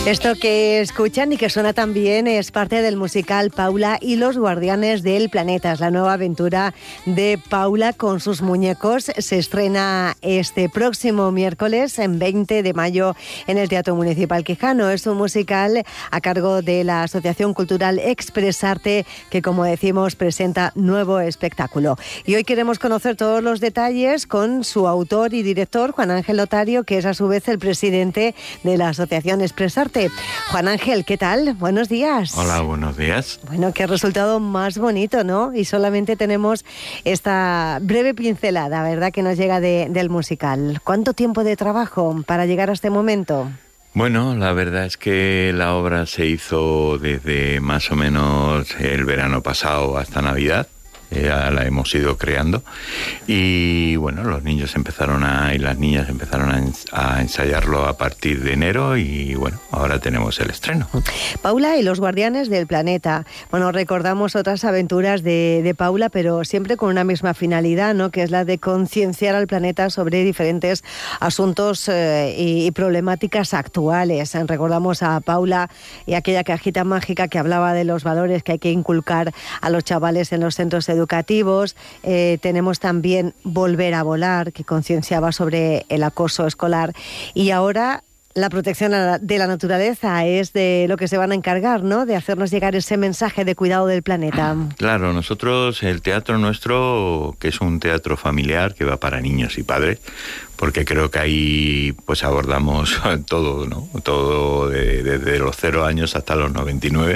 Esto que escuchan y que suena también es parte del musical Paula y los Guardianes del Planeta. Es la nueva aventura de Paula con sus muñecos. Se estrena este próximo miércoles, en 20 de mayo, en el Teatro Municipal Quijano. Es un musical a cargo de la Asociación Cultural Expresarte, que, como decimos, presenta nuevo espectáculo. Y hoy queremos conocer todos los detalles con su autor y director, Juan Ángel Otario, que es a su vez el presidente de la Asociación Expresarte. Juan Ángel, ¿qué tal? Buenos días. Hola, buenos días. Bueno, qué resultado más bonito, ¿no? Y solamente tenemos esta breve pincelada, ¿verdad?, que nos llega del musical. ¿Cuánto tiempo de trabajo para llegar a este momento? Bueno, la verdad es que la obra se hizo desde más o menos el verano pasado hasta Navidad. Ya la hemos ido creando y bueno, los niños y las niñas empezaron a ensayarlo a partir de enero y bueno, ahora tenemos el estreno. Paula y los Guardianes del Planeta. Bueno, recordamos otras aventuras de Paula, pero siempre con una misma finalidad, ¿no?, que es la de concienciar al planeta sobre diferentes asuntos y problemáticas actuales. Recordamos a Paula y aquella cajita mágica que hablaba de los valores que hay que inculcar a los chavales en los centros educativos. Tenemos también Volver a Volar, que concienciaba sobre el acoso escolar. Y ahora la protección de la naturaleza es de lo que se van a encargar, ¿no?, de hacernos llegar ese mensaje de cuidado del planeta. Claro, nosotros, el teatro nuestro, que es un teatro familiar que va para niños y padres, porque creo que ahí pues abordamos todo, ¿no? Todo desde los 0 años hasta los 99.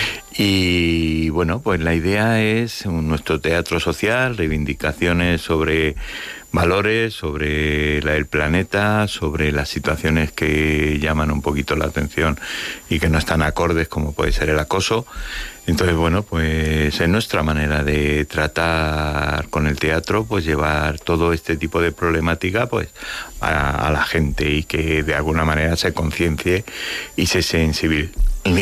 Y bueno, pues la idea es nuestro teatro social, reivindicaciones sobre valores, sobre el planeta, sobre las situaciones que llaman un poquito la atención y que no están acordes, como puede ser el acoso. Entonces, bueno, pues es nuestra manera de tratar con el teatro, pues llevar todo este tipo de problemática pues a la gente y que de alguna manera se conciencie y se sensibilice,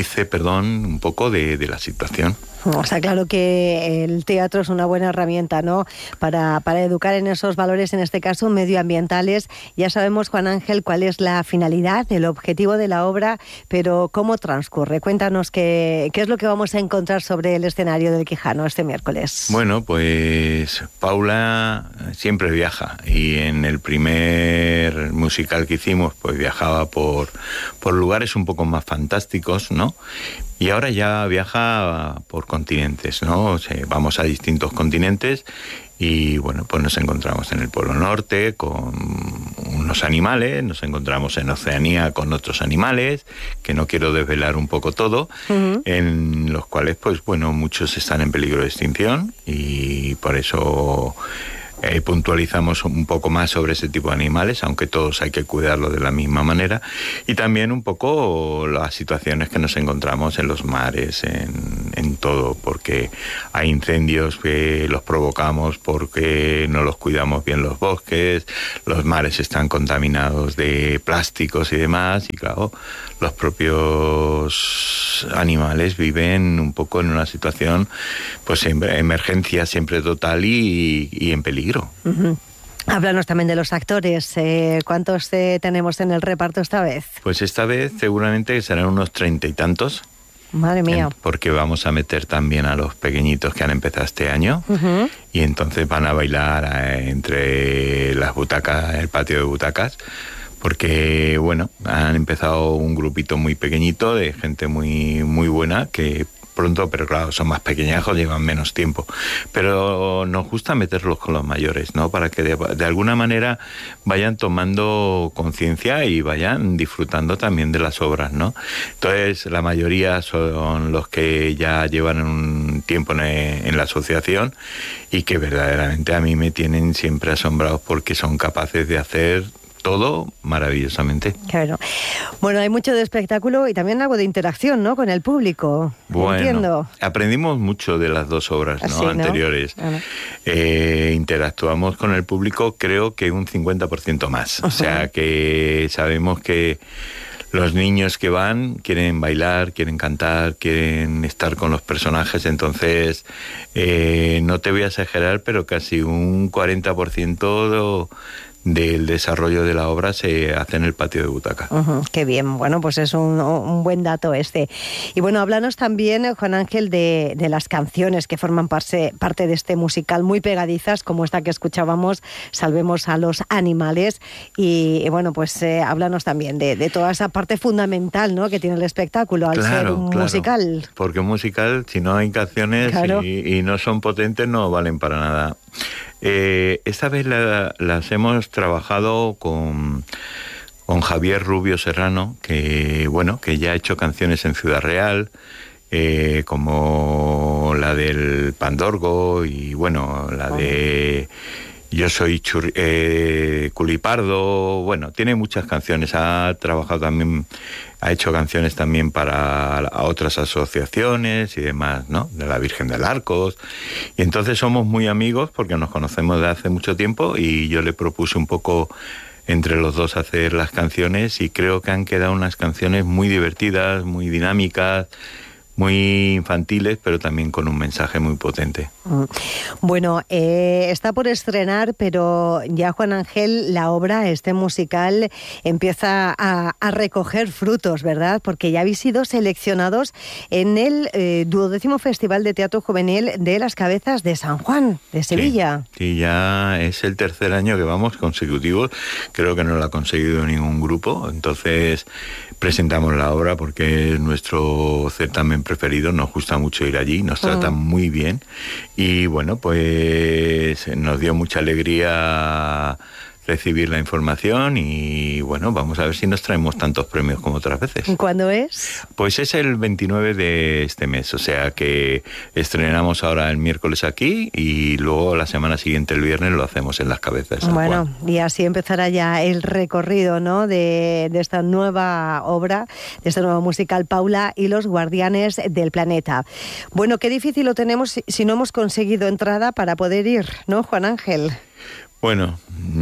un poco de la situación. O sea, claro que el teatro es una buena herramienta, ¿no?, para educar en esos valores, en este caso medioambientales. Ya sabemos, Juan Ángel, cuál es la finalidad, el objetivo de la obra, pero ¿cómo transcurre? Cuéntanos qué es lo que vamos a encontrar sobre el escenario del Quijano este miércoles. Bueno, pues Paula siempre viaja y en el primer musical que hicimos pues viajaba por lugares un poco más fantásticos, ¿no? Y ahora ya viaja por continentes, ¿no? O sea, vamos a distintos continentes y, bueno, pues nos encontramos en el Polo Norte con unos animales, nos encontramos en Oceanía con otros animales, que no quiero desvelar un poco todo, en los cuales, pues, bueno, muchos están en peligro de extinción y por eso puntualizamos un poco más sobre ese tipo de animales, aunque todos hay que cuidarlos de la misma manera, y también un poco las situaciones que nos encontramos en los mares, en todo, porque hay incendios que los provocamos porque no los cuidamos bien los bosques, los mares están contaminados de plásticos y demás, y claro, los propios animales viven un poco en una situación pues emergencia siempre total y en peligro. Uh-huh. Háblanos también de los actores. ¿Cuántos tenemos en el reparto esta vez? Pues esta vez seguramente serán unos 30 y tantos. Madre mía. Porque vamos a meter también a los pequeñitos que han empezado este año. Uh-huh. Y entonces van a bailar entre las butacas, el patio de butacas. Porque, bueno, han empezado un grupito muy pequeñito de gente muy, muy buena que pronto, pero claro, son más pequeñajos, llevan menos tiempo. Pero nos gusta meterlos con los mayores, ¿no? Para que de alguna manera vayan tomando conciencia y vayan disfrutando también de las obras, ¿no? Entonces, la mayoría son los que ya llevan un tiempo en la asociación y que verdaderamente a mí me tienen siempre asombrados porque son capaces de hacer todo maravillosamente. Claro. Bueno, hay mucho de espectáculo y también algo de interacción, ¿no?, con el público. Bueno, entiendo. Aprendimos mucho de las dos obras, ¿no?, sí, anteriores. ¿no? Interactuamos con el público, creo que un 50% más. Uh-huh. O sea, que sabemos que los niños que van quieren bailar, quieren cantar, quieren estar con los personajes, entonces no te voy a exagerar, pero casi un 40% del desarrollo de la obra se hace en el patio de butaca. Qué bien, bueno, pues es un buen dato este. Y bueno, háblanos también, Juan Ángel, de las canciones que forman parte de este musical, muy pegadizas, como esta que escuchábamos, Salvemos a los animales. Y bueno, pues háblanos también de toda esa parte fundamental, ¿no?, que tiene el espectáculo al ser un musical. Porque un musical, si no hay canciones y no son potentes, no valen para nada. Esta vez las hemos trabajado con Javier Rubio Serrano, que ya ha hecho canciones en Ciudad Real, como la del Pandorgo y la de Yo soy Culipardo. Bueno, tiene muchas canciones. Ha trabajado también, ha hecho canciones también para otras asociaciones y demás, ¿no? De la Virgen del Arcos. Y entonces somos muy amigos porque nos conocemos de hace mucho tiempo y yo le propuse un poco entre los dos hacer las canciones y creo que han quedado unas canciones muy divertidas, muy dinámicas, muy infantiles, pero también con un mensaje muy potente. Bueno, está por estrenar, pero ya, Juan Ángel, la obra, este musical, empieza a recoger frutos, ¿verdad? Porque ya habéis sido seleccionados en el 12º Festival de Teatro Juvenil de las Cabezas de San Juan, de Sevilla. Sí, ya es el tercer año que vamos consecutivos. Creo que no lo ha conseguido ningún grupo. Entonces presentamos la obra porque es nuestro certamen preferido, nos gusta mucho ir allí, nos tratan muy bien y bueno, pues nos dio mucha alegría recibir la información y bueno, vamos a ver si nos traemos tantos premios como otras veces. ¿Cuándo es? Pues es el 29 de este mes, o sea que estrenamos ahora el miércoles aquí y luego la semana siguiente, el viernes, lo hacemos en las Cabezas de San Juan. Y así empezará ya el recorrido, ¿no?, de esta nueva obra, de este nuevo musical, Paula y los Guardianes del Planeta. Bueno, qué difícil lo tenemos si no hemos conseguido entrada para poder ir, ¿no, Juan Ángel? Bueno,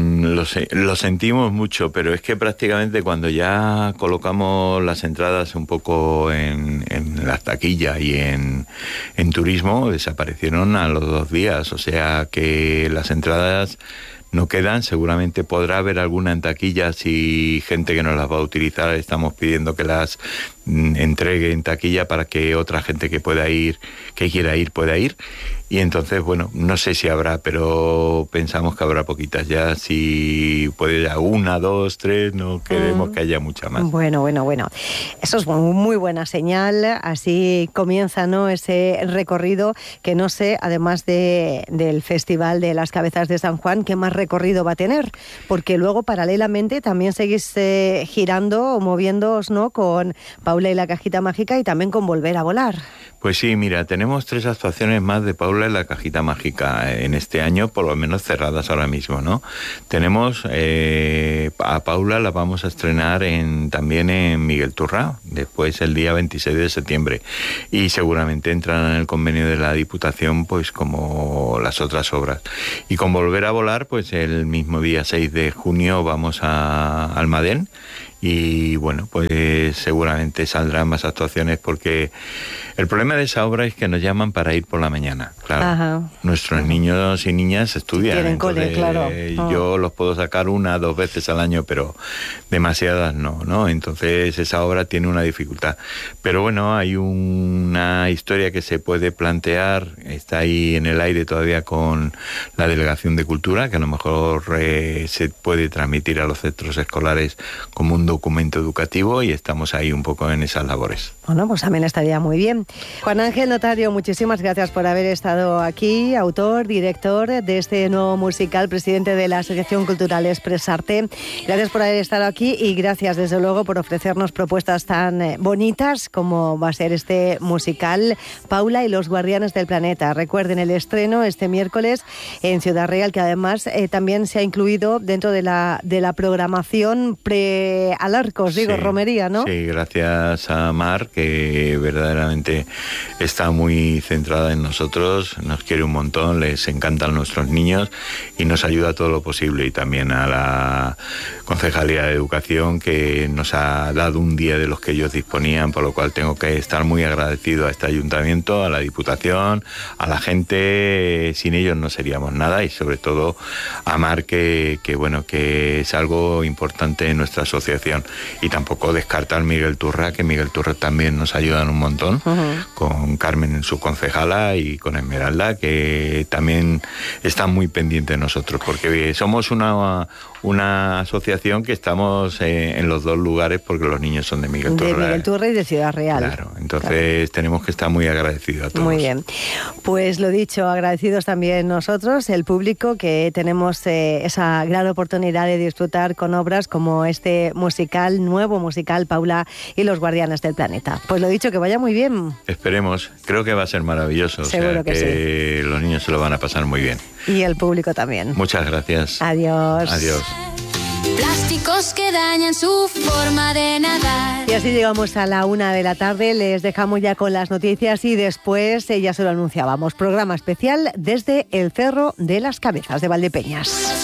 lo sentimos mucho, pero es que prácticamente cuando ya colocamos las entradas un poco en las taquillas y en turismo, desaparecieron a los 2 días. O sea que las entradas no quedan. Seguramente podrá haber alguna en taquillas y gente que no las va a utilizar. Estamos pidiendo que las entregue en taquilla para que otra gente que quiera ir, pueda ir. Y entonces, bueno, no sé si habrá, pero pensamos que habrá poquitas ya. Si puede ya 1, 2, 3, no queremos que haya mucha más. Bueno. Eso es muy buena señal. Así comienza, ¿no?, ese recorrido que no sé, además del Festival de las Cabezas de San Juan, qué más recorrido va a tener. Porque luego, paralelamente, también seguís girando o moviéndoos, ¿no?, con Paula y la Cajita Mágica y también con Volver a Volar. Pues sí, mira, tenemos 3 actuaciones más de Paula y la Cajita Mágica en este año, por lo menos cerradas ahora mismo, ¿no? Tenemos a Paula la vamos a estrenar también en Miguel Turra, después el día 26 de septiembre. Y seguramente entrarán en el convenio de la Diputación, pues como las otras obras. Y con Volver a Volar, pues el mismo día 6 de junio vamos a Almadén. Y bueno, pues seguramente saldrán más actuaciones porque el problema de esa obra es que nos llaman para ir por la mañana. Claro, ajá. Nuestros niños y niñas estudian. Tienen cole, claro. Yo los puedo sacar 1 o 2 veces al año, pero demasiadas no. Entonces esa obra tiene una dificultad. Pero bueno, hay una historia que se puede plantear, está ahí en el aire todavía con la Delegación de Cultura, que a lo mejor se puede transmitir a los centros escolares como un documento educativo y estamos ahí un poco en esas labores. Bueno, pues también estaría muy bien. Juan Ángel Notario, muchísimas gracias por haber estado aquí, autor, director de este nuevo musical, presidente de la Asociación Cultural Expresarte. Gracias por haber estado aquí y gracias desde luego por ofrecernos propuestas tan bonitas como va a ser este musical Paula y los Guardianes del Planeta. Recuerden el estreno este miércoles en Ciudad Real, que además también se ha incluido dentro de la programación Alarcos, digo, sí, romería, ¿no? Sí, gracias a Mar, que verdaderamente está muy centrada en nosotros, nos quiere un montón, les encantan nuestros niños y nos ayuda todo lo posible. Y también a la Concejalía de Educación, que nos ha dado un día de los que ellos disponían, por lo cual tengo que estar muy agradecido a este ayuntamiento, a la Diputación, a la gente. Sin ellos no seríamos nada, y sobre todo a Mar, que es algo importante en nuestra asociación. Y tampoco descartar Miguel Turra, que Miguel Turra también nos ayudan un montón, con Carmen, su concejala, y con Esmeralda, que también están muy pendientes de nosotros, porque somos una asociación que estamos en los dos lugares, porque los niños son de Miguel Turra. De Miguel Turra y de Ciudad Real. Claro, entonces tenemos que estar muy agradecidos a todos. Muy bien. Pues lo dicho, agradecidos también nosotros, el público, que tenemos esa gran oportunidad de disfrutar con obras como este nuevo musical, Paula y los Guardianes del Planeta. Pues lo dicho, que vaya muy bien. Esperemos, creo que va a ser maravilloso. Seguro que sí. Los niños se lo van a pasar muy bien. Y el público también. Muchas gracias. Adiós. Adiós. Plásticos que dañan su forma de nadar. Y así llegamos a la 1 de la tarde, les dejamos ya con las noticias y después, ya se lo anunciábamos, programa especial desde el Cerro de las Cabezas de Valdepeñas.